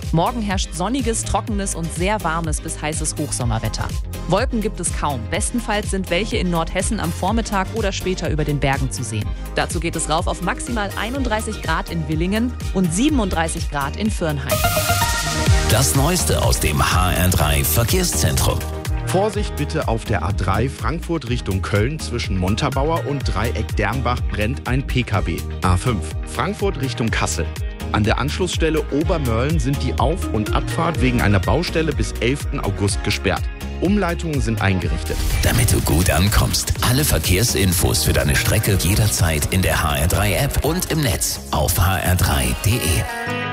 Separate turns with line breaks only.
Morgen herrscht sonniges, trockenes und sehr warmes bis heißes Hochsommerwetter. Wolken gibt es kaum. Bestenfalls sind welche in Nordhessen am Vormittag oder später über den Bergen zu sehen. Dazu geht es rauf auf maximal 31 Grad in Villingen und 37 Grad in Fürnheim.
Das Neueste aus dem HR3 Verkehrszentrum.
Vorsicht bitte auf der A3 Frankfurt Richtung Köln zwischen Montabaur und Dreieck Dernbach brennt ein PKW. A5 Frankfurt Richtung Kassel. An der Anschlussstelle Obermörlen sind die Auf- und Abfahrt wegen einer Baustelle bis 11. August gesperrt. Umleitungen sind eingerichtet.
Damit du gut ankommst, alle Verkehrsinfos für deine Strecke jederzeit in der HR3-App und im Netz auf hr3.de.